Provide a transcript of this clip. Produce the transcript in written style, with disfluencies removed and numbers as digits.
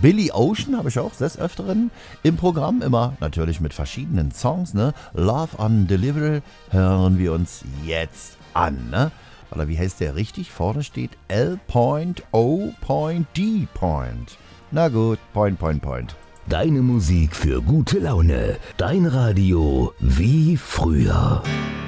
Billy Ocean habe ich auch des Öfteren im Programm, immer natürlich mit verschiedenen Songs, ne? Love Undeliverable hören wir uns jetzt an, ne? Oder wie heißt der richtig? Vorne steht L.O.D. Na gut, Point. Deine Musik für gute Laune. Dein Radio wie früher.